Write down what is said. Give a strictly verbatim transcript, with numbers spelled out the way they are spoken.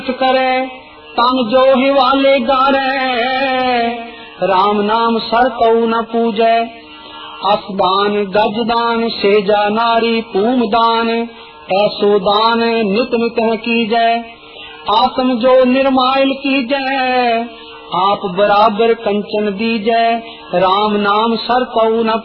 करे तन जो ही वाले गारे, राम नाम सर कऊ न पूजे। असदान गजदान सेजा नारी पूमदान, ऐसो दान नित नित कीजै। आत्म जो निर्माइल कीजै, आप बराबर कंचन दीजै। राम नाम सर कऊ न